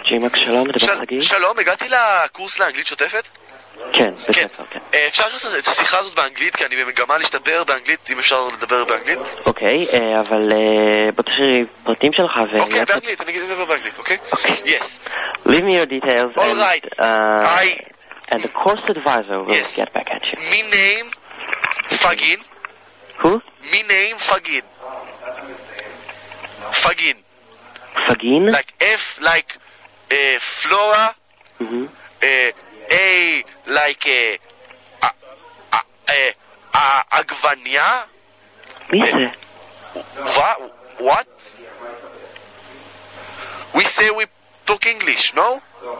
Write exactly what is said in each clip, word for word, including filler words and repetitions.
ג'ימק, שלום, מדבר חגי. שלום, הגעתי לקורס לאנגלית שוטפת? כן, בספר, כן. אפשר לעשות את השיחה הזאת באנגלית, כי אני במגמה להשתפר באנגלית, אם אפשר לדבר באנגלית? אוקיי, אבל בוא תשאיר פרטים שלך ו... אוקיי, באנגלית, אני אגיד לדבר באנגלית, אוקיי? אוקיי. Yes. Leave me your details All and, right. uh, I... and the course advisor will Yes. get back at you. Me name Fagin. Who? Me name Fagin. Fagin. Fagin? Like F like uh, Flora. Mm-hmm. Uh, A like uh, uh, uh, uh, uh, Agvania. מי זה? What? What? We say we talk English, no?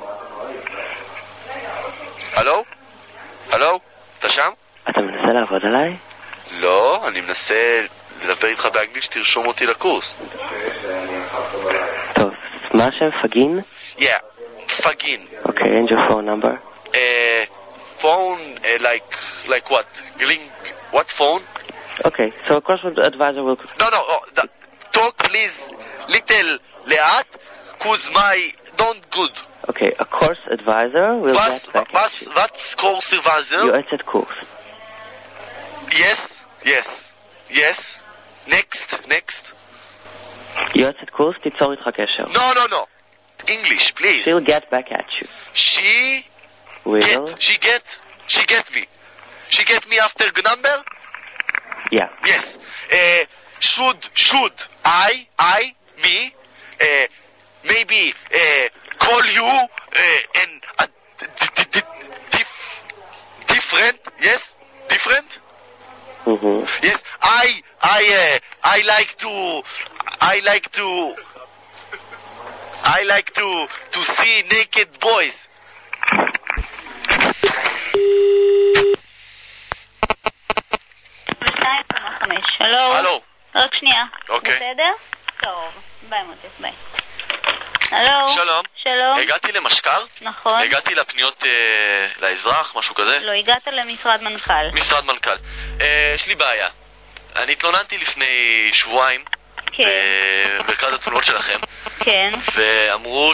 הלו? הלו? אתה שם? אתה מנסה לעבוד עליי? לא, אני מנסה לדבר איתך באנגלית שתרשום אותי לקורס. טוב, מה השם? פגין? Yeah, Fagin. Okay, and your phone number? Uh, phone, uh, like, like what? Link, what phone? Okay, so a course advisor will... No, no, oh, the, talk please little לאט, cause my don't good. Okay, a course advisor will What's, get back what's, at you. what's course advisor? יועצת קורס. Yes, yes, yes. Next, next. יועצת קורס, תיצור איתך קשר. No, no, no. English, please. She'll get back at you. She Will? get, she get, she get me. She get me after number? Yeah. Yes. Uh, should, should I, I, me, uh, maybe uh, call you uh, and uh, d- d- d- dif- different? Yes, different. Mm-hmm. Yes, I, I, uh, I like to, I like to, I like to to see naked boys. שלום. הלו. רק שנייה. אוקיי. בסדר? טוב. ביי מוטס, ביי. הלו. שלום. שלום. הגעתי למשקר? נכון. הגעתי לפניות אה, לאזרח, משהו כזה? לא, הגעת למשרד מנכ"ל. משרד מנכ"ל. אה, יש לי בעיה. אני התלוננתי לפני שבועיים כן. במרכז התלונות שלכם. כן. ואמרו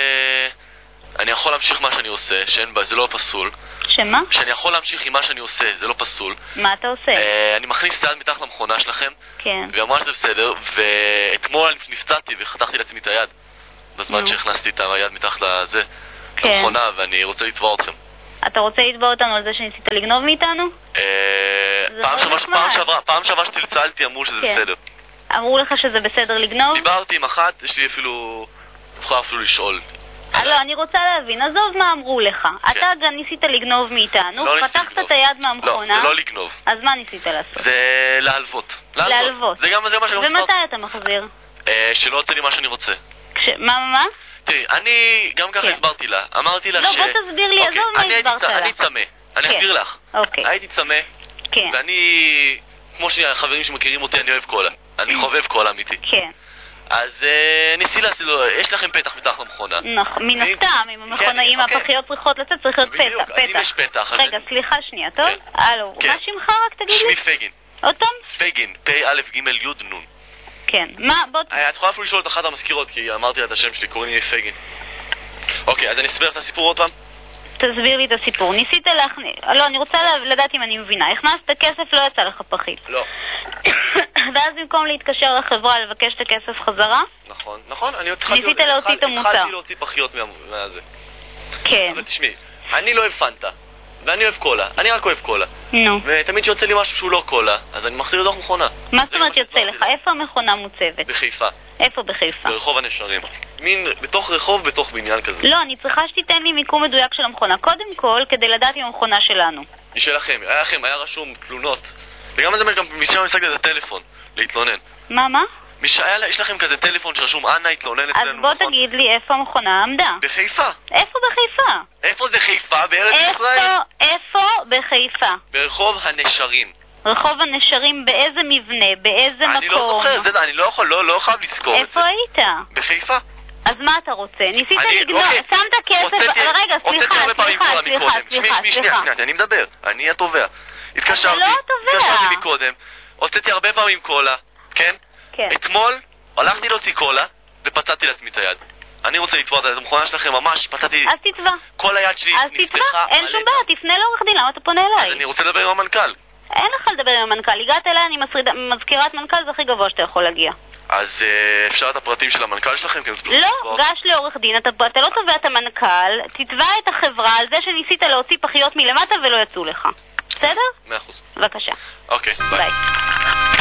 שאני יכול להמשיך מה שאני עושה, שאין בה, זה לא פסול. שמה? שאני יכול להמשיך עם מה שאני עושה, זה לא פסול. מה אתה עושה? אה, אני מכניס את היד מתחת למכונה שלכם. כן. והיא אמרה שזה בסדר, ואתמול נפצעתי וחתכתי לעצמי את היד בזמן נו. שהכנסתי את היד מתחת לזה, כן. למכונה, ואני רוצה לתבוע אתכם. אתה רוצה לתבוע אותנו על זה שניסית לגנוב מאיתנו? אה, זה פעם מאוד שעברה- נחמד. פעם שעברה, פעם שעברה שצלצלתי אמרו שזה כן. בסדר. אמרו לך שזה בסדר לגנוב? דיברתי עם אחת, יש לי אפילו, יכולה אפילו לשאול. אה, לא, אני רוצה להבין, עזוב מה אמרו לך. אתה גם ניסית לגנוב מאיתנו, לא ניסיתי פתחת לגנוב. את היד מהמכונה. לא, זה לא לגנוב. אז מה ניסית לעשות? זה להלוות. להלוות. זה גם זה מה שאני ומתי אתה מחזיר? אה, שלא יוצא לי מה שאני רוצה. כש... מה, מה, מה? תראי, אני גם ככה כן. הסברתי לה. אמרתי לה לא, ש... בוא תסביר לי, אוקיי, עזוב מה אני הייתי הסברת צ- לה. אני צמא. אני כן. אסביר לך. אוקיי. הייתי צמא, כן, ואני... כמו שהחברים שמכירים אותי, אני אוהב קולה. אני חובב קולה אמיתי. כן. אז אה, ניסי לעשות לו, יש לכם פתח מתחת למכונה. נכון, מן אני- הסתם, אם המכונאים כן, אוקיי. הפחיות צריכות לצאת, צריך להיות בדיוק, פתח, אז אם פתח. יש פתח, אז רגע, אני- סליחה שנייה, טוב? כן. הלו, כן. מה שמך רק תגיד לי? שמי פגין. עוד פעם? פגין, פ' א' ג' י' נ'. כן. מה, בוא... את יכולה אפילו לשאול את אחת המזכירות, כי אמרתי לה את השם שלי, קוראים לי פגין. אוקיי, אז אני אסביר את הסיפור עוד פעם? תסביר לי את הסיפור. ניסית להכניס... לא, אני רוצה לדעת אם אני מבינה. הכנסת כסף, לא יצא לך פחית. לא. ואז במקום להתקשר לחברה לבקש את הכסף חזרה? נכון, נכון, אני התחלתי... ניסית להוציא את המוצר. התחלתי להוציא פחיות מה- מהזה. כן. אבל תשמעי, אני לא אוהב פנטה, ואני אוהב קולה, אני רק אוהב קולה. נו. ותמיד שיוצא לי משהו שהוא לא קולה, אז אני מחזיר לתוך מכונה. מה זאת זה אומרת מה יוצא שהסברתי לך? לה. איפה המכונה מוצבת? בחיפה, איפה בחיפה? ברחוב הנשרים. מין, בתוך רחוב, בתוך בניין כזה. לא, אני צריכה שתיתן לי מיקום מדויק של המכונה. קודם כל, כדי לדעת אם המכונה שלנו. היא שלכם, היה לכם, היה רשום תלונות. וגם זה גם משם השגתי את הטלפון, להתלונן. מה, מה? מש... היה, יש לכם כזה טלפון שרשום אנא התלונן אז אצלנו, בוא נכון? תגיד לי איפה המכונה עמדה. בחיפה. איפה בחיפה? איפה זה חיפה? בארץ ישראל? איפה, איפה בחיפה? ברחוב הנשרים. רחוב הנשרים באיזה מבנה? באיזה מקום? אני לא זוכר, זה, אני לא יכול, לא, לא חייב לזכור את זה. איפה היית? בחיפה. אז מה אתה רוצה? ניסית אני- לגנוב, אוקיי. שמת כסף... הוצאתי- רגע, הוצאתי סליחה, הרבה פעמים סליחה, קולה סליחה, מקודם. שמי, סליחה, שמי, שנייה, סליחה. שנייה, אני מדבר, אני התובע. התקשרתי, לא התובע. התקשרתי מקודם, הוצאתי הרבה פעמים קולה, כן? כן. אתמול הלכתי להוציא קולה ופצעתי לעצמי את היד. אני רוצה לתבוע את המכונה שלכם, ממש, פתעתי... אז תתבע. כל היד שלי אז נפתחה... תתבע, אין שום בעיה, תפנה לעורך דין, למה אתה פונה אליי? אז אני רוצה לדבר עם המנכ"ל. אין לך לדבר עם המנכ"ל, הגעת אליי, אני מזכירת מנכ"ל, זה הכי גבוה שאתה יכול להגיע. אז אפשר את הפרטים של המנכ"ל שלכם? לא, גש לעורך דין, אתה לא תובע את המנכ"ל, תתבע את החברה על זה שניסית להוציא פחיות מלמטה ולא יצאו לך. בסדר? מאה אחוז. בבקשה. אוקיי, ביי.